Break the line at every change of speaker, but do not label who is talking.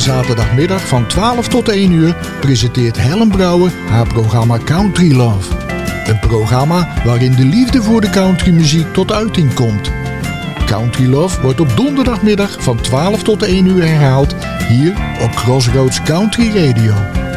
zaterdagmiddag van 12 tot 1 uur presenteert Helen Brouwer haar programma Country Love. Een programma waarin de liefde voor de countrymuziek tot uiting komt. Country Love wordt op donderdagmiddag van 12 tot 1 uur herhaald hier op Crossroads Country Radio.